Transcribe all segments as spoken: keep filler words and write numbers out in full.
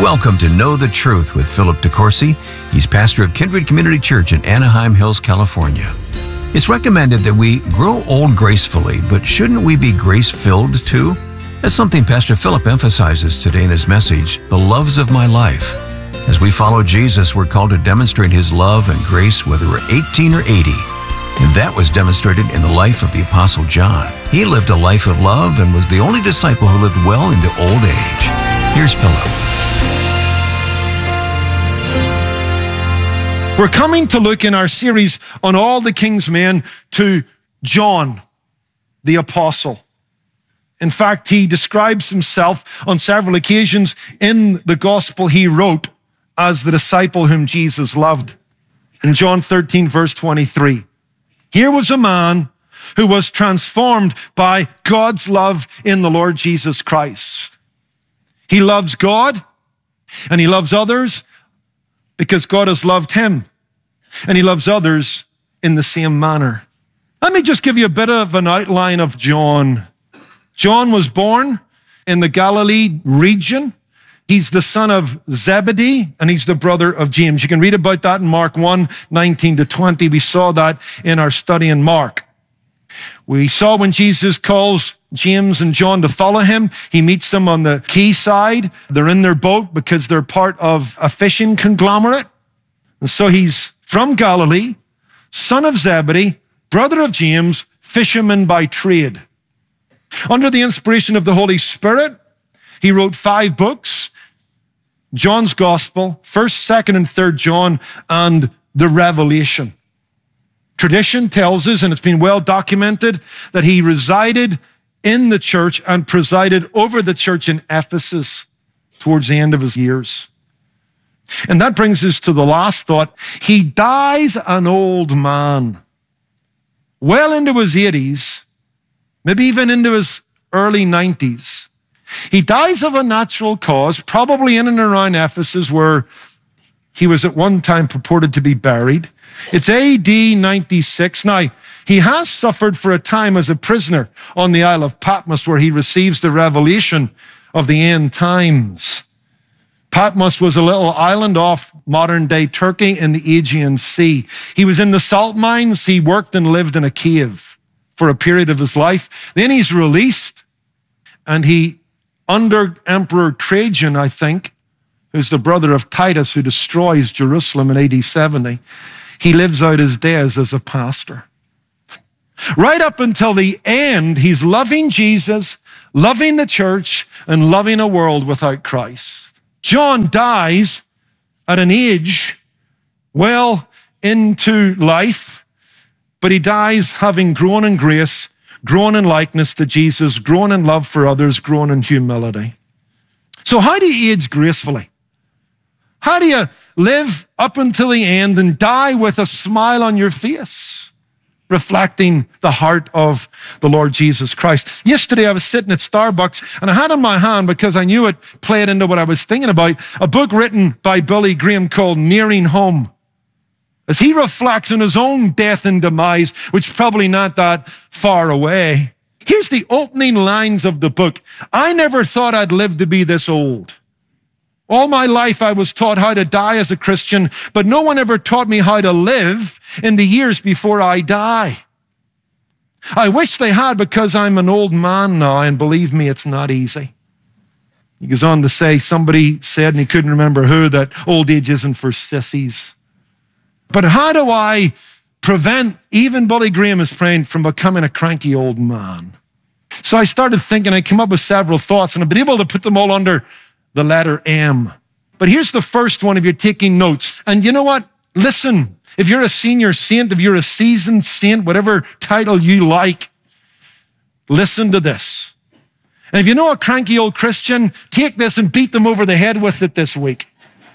Welcome to Know the Truth with Philip DeCourcy. He's pastor of Kindred Community Church in Anaheim Hills, California. It's recommended that we grow old gracefully, but shouldn't we be grace-filled too? That's something Pastor Philip emphasizes today in his message, The Loves of My Life. As we follow Jesus, we're called to demonstrate his love and grace whether we're eighteen or eighty. And that was demonstrated in the life of the Apostle John. He lived a life of love and was the only disciple who lived well into old age. Here's Philip. We're coming to look in our series on all the king's men to John, the apostle. In fact, he describes himself on several occasions in the gospel he wrote as the disciple whom Jesus loved. In John thirteen, verse twenty-three, here was a man who was transformed by God's love in the Lord Jesus Christ. He loves God and he loves others because God has loved him, and he loves others in the same manner. Let me just give you a bit of an outline of John. John was born in the Galilee region. He's the son of Zebedee, and he's the brother of James. You can read about that in Mark one, nineteen to twenty. We saw that in our study in Mark. We saw when Jesus calls James and John to follow him, he meets them on the quayside. They're in their boat because they're part of a fishing conglomerate. And so he's from Galilee, son of Zebedee, brother of James, fisherman by trade. Under the inspiration of the Holy Spirit, he wrote five books: John's Gospel, First, Second, and Third John, and the Revelation. Tradition tells us, and it's been well documented, that he resided in the church and presided over the church in Ephesus towards the end of his years. And that brings us to the last thought. He dies an old man, well into his eighties, maybe even into his early nineties. He dies of a natural cause, probably in and around Ephesus, where he was at one time purported to be buried. It's A D ninety-six. Now, he has suffered for a time as a prisoner on the Isle of Patmos, where he receives the revelation of the end times. Patmos was a little island off modern-day Turkey in the Aegean Sea. He was in the salt mines. He worked and lived in a cave for a period of his life. Then he's released, and he, under Emperor Trajan, I think, who's the brother of Titus, who destroys Jerusalem in A D seventy, he lives out his days as a pastor. Right up until the end, he's loving Jesus, loving the church, and loving a world without Christ. John dies at an age well into life, but he dies having grown in grace, grown in likeness to Jesus, grown in love for others, grown in humility. So how do you age gracefully? How do you live up until the end and die with a smile on your face, reflecting the heart of the Lord Jesus Christ? Yesterday, I was sitting at Starbucks, and I had in my hand, because I knew it played into what I was thinking about, a book written by Billy Graham called Nearing Home, as he reflects on his own death and demise, which is probably not that far away. Here's the opening lines of the book. I never thought I'd live to be this old. All my life I was taught how to die as a Christian, but no one ever taught me how to live in the years before I die. I wish they had, because I'm an old man now, and believe me, it's not easy. He goes on to say, somebody said, and he couldn't remember who, that old age isn't for sissies. But how do I prevent, even Billy Graham is praying, from becoming a cranky old man? So I started thinking, I came up with several thoughts, and I've been able to put them all under the letter M. But here's the first one if you're taking notes. And you know what? Listen, if you're a senior saint, if you're a seasoned saint, whatever title you like, listen to this. And if you know a cranky old Christian, take this and beat them over the head with it this week.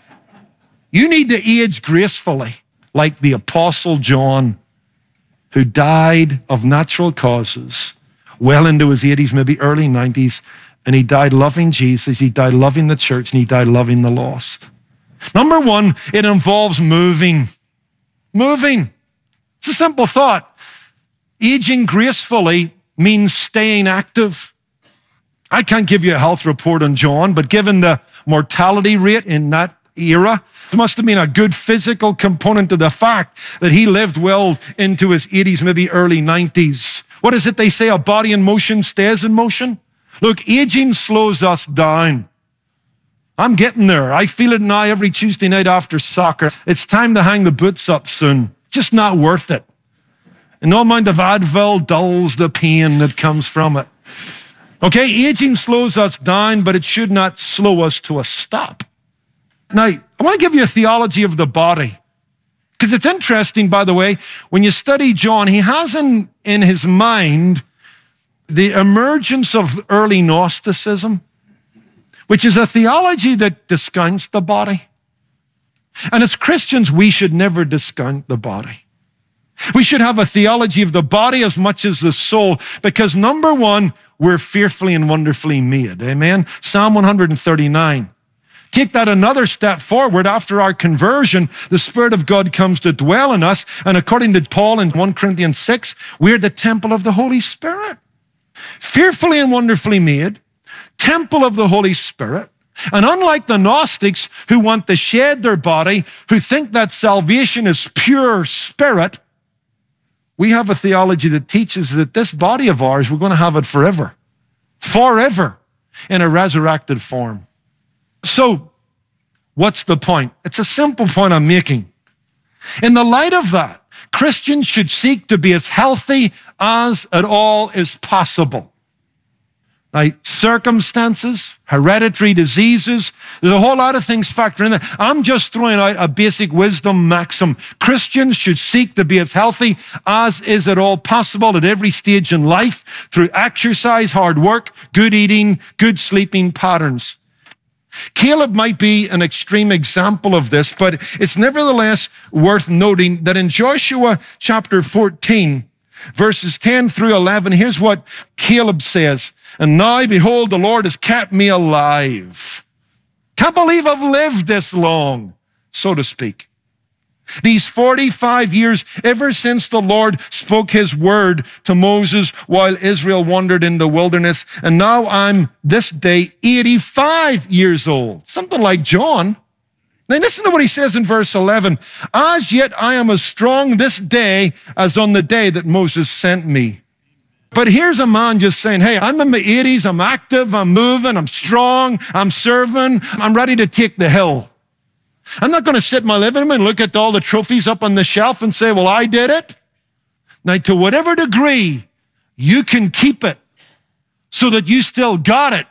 You need to age gracefully, like the Apostle John, who died of natural causes, well into his eighties, maybe early nineties, and he died loving Jesus, he died loving the church, and he died loving the lost. Number one, it involves moving. Moving. It's a simple thought. Aging gracefully means staying active. I can't give you a health report on John, but given the mortality rate in that era, there must have been a good physical component to the fact that he lived well into his eighties, maybe early nineties. What is it they say? A body in motion stays in motion. Look, aging slows us down. I'm getting there. I feel it now every Tuesday night after soccer. It's time to hang the boots up soon. Just not worth it. And no amount of Advil dulls the pain that comes from it. Okay, aging slows us down, but it should not slow us to a stop. Now, I want to give you a theology of the body. Because it's interesting, by the way, when you study John, he has in, in his mind the emergence of early Gnosticism, which is a theology that discounts the body. And as Christians, we should never discount the body. We should have a theology of the body as much as the soul, because number one, we're fearfully and wonderfully made. Amen? Psalm one thirty-nine. Take that another step forward. After our conversion, the Spirit of God comes to dwell in us. And according to Paul in First Corinthians six, we're the temple of the Holy Spirit. Fearfully and wonderfully made, temple of the Holy Spirit. And unlike the Gnostics who want to shed their body, who think that salvation is pure spirit, we have a theology that teaches that this body of ours, we're going to have it forever. Forever. In a resurrected form. So, what's the point? It's a simple point I'm making. In the light of that, Christians should seek to be as healthy as at all is possible. Now, circumstances, hereditary diseases, there's a whole lot of things factor in there. I'm just throwing out a basic wisdom maxim. Christians should seek to be as healthy as is at all possible at every stage in life through exercise, hard work, good eating, good sleeping patterns. Caleb might be an extreme example of this, but it's nevertheless worth noting that in Joshua chapter fourteen, verses ten through eleven, here's what Caleb says. And now, behold, the Lord has kept me alive. Can't believe I've lived this long, so to speak. These forty-five years, ever since the Lord spoke his word to Moses while Israel wandered in the wilderness. And now I'm, this day, eighty-five years old. Something like John. Now listen to what he says in verse eleven. As yet I am as strong this day as on the day that Moses sent me. But here's a man just saying, hey, I'm in my eighties, I'm active, I'm moving, I'm strong, I'm serving, I'm ready to take the hill. I'm not going to sit in my living room and look at all the trophies up on the shelf and say, well, I did it. Now, to whatever degree you can keep it so that you still got it,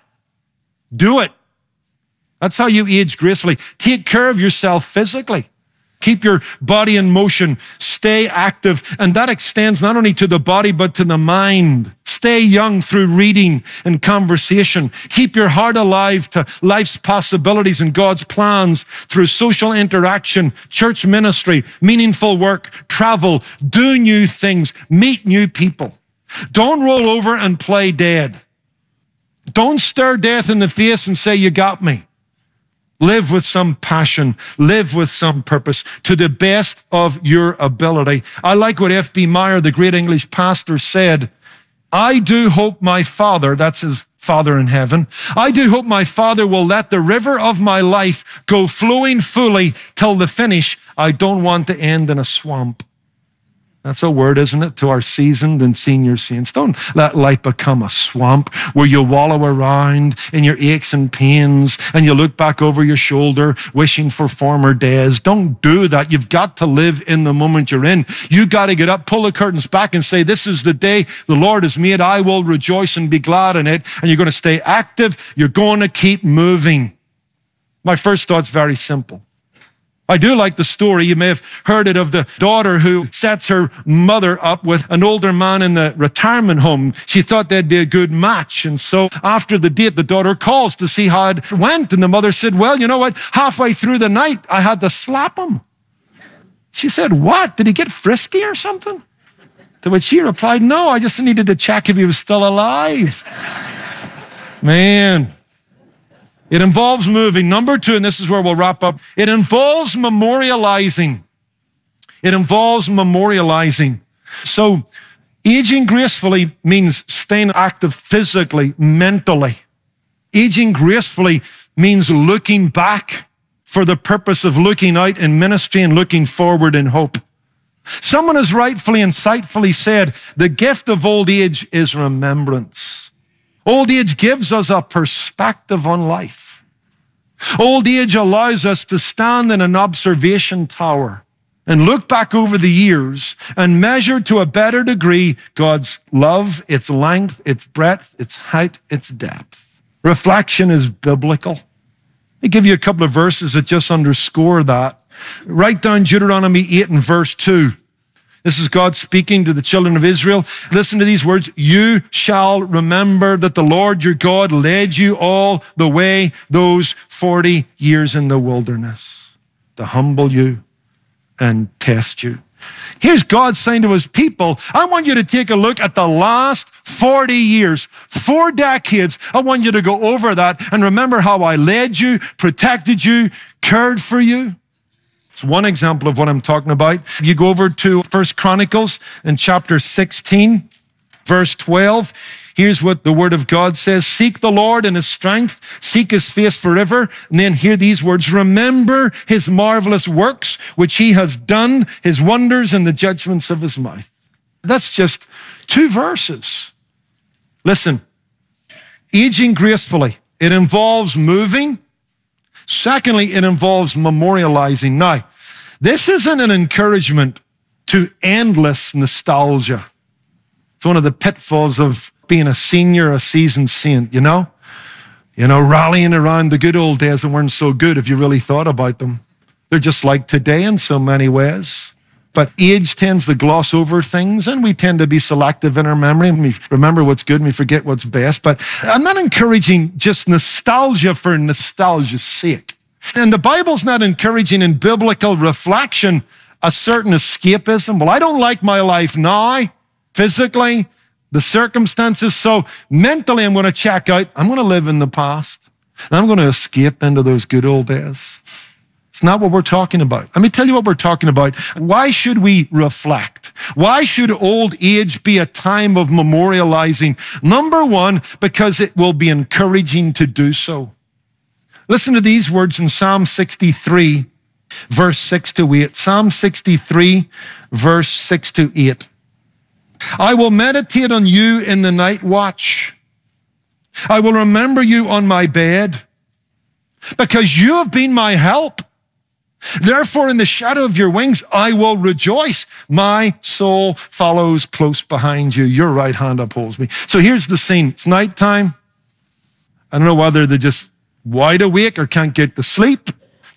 do it. That's how you age gracefully. Take care of yourself physically. Keep your body in motion. Stay active. And that extends not only to the body, but to the mind. Stay young through reading and conversation. Keep your heart alive to life's possibilities and God's plans through social interaction, church ministry, meaningful work, travel, do new things, meet new people. Don't roll over and play dead. Don't stare death in the face and say, you got me. Live with some passion. Live with some purpose to the best of your ability. I like what F B Meyer, the great English pastor, said. I do hope my Father, that's his Father in heaven, I do hope my Father will let the river of my life go flowing fully till the finish. I don't want to end in a swamp. That's a word, isn't it, to our seasoned and senior saints. Don't let life become a swamp where you wallow around in your aches and pains and you look back over your shoulder wishing for former days. Don't do that. You've got to live in the moment you're in. You got to get up, pull the curtains back and say, this is the day the Lord has made. I will rejoice and be glad in it. And you're going to stay active. You're going to keep moving. My first thought's very simple. I do like the story, you may have heard it, of the daughter who sets her mother up with an older man in the retirement home. She thought they'd be a good match. And so after the date, the daughter calls to see how it went. And the mother said, well, you know what? Halfway through the night, I had to slap him. She said, what? Did he get frisky or something? To which she replied, no, I just needed to check if he was still alive. Man. It involves moving. Number two, and this is where we'll wrap up, it involves memorializing. It involves memorializing. So aging gracefully means staying active physically, mentally. Aging gracefully means looking back for the purpose of looking out in ministry and looking forward in hope. Someone has rightfully, insightfully said, the gift of old age is remembrance. Old age gives us a perspective on life. Old age allows us to stand in an observation tower and look back over the years and measure to a better degree God's love, its length, its breadth, its height, its depth. Reflection is biblical. Let me give you a couple of verses that just underscore that. Write down Deuteronomy eight and verse two. This is God speaking to the children of Israel. Listen to these words. You shall remember that the Lord your God led you all the way those forty years in the wilderness to humble you and test you. Here's God saying to his people, I want you to take a look at the last forty years, four decades. I want you to go over that and remember how I led you, protected you, cared for you. It's one example of what I'm talking about. If you go over to First Chronicles in chapter sixteen, verse twelve, here's what the word of God says. Seek the Lord in his strength, seek his face forever. And then hear these words, remember his marvelous works, which he has done, his wonders and the judgments of his mouth. That's just two verses. Listen, aging gracefully, it involves moving. Secondly, it involves memorializing. Now, this isn't an encouragement to endless nostalgia. It's one of the pitfalls of being a senior, a seasoned saint, you know? You know, rallying around the good old days that weren't so good if you really thought about them. They're just like today in so many ways. But age tends to gloss over things, and we tend to be selective in our memory, and we remember what's good and we forget what's best. But I'm not encouraging just nostalgia for nostalgia's sake. And the Bible's not encouraging in biblical reflection a certain escapism. Well, I don't like my life now, physically, the circumstances, so mentally I'm going to check out. I'm going to live in the past, and I'm going to escape into those good old days. It's not what we're talking about. Let me tell you what we're talking about. Why should we reflect? Why should old age be a time of memorializing? Number one, because it will be encouraging to do so. Listen to these words in Psalm sixty-three, verse six to eight. Psalm sixty-three, verse six to eight. I will meditate on you in the night watch. I will remember you on my bed, because you have been my help. Therefore, in the shadow of your wings, I will rejoice. My soul follows close behind you. Your right hand upholds me. So here's the scene. It's nighttime. I don't know whether they're just wide awake or can't get to sleep.